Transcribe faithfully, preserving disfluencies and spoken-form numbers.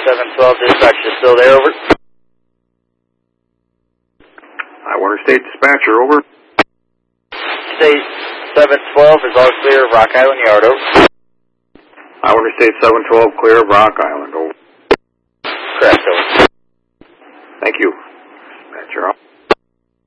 seven twelve dispatch is still there, over. Highwater State dispatcher, over. State seven twelve is all clear of Rock Island Yard, over. Highwater State seven twelve, clear of Rock Island, over. Correct, over. Thank you. Dispatcher, out.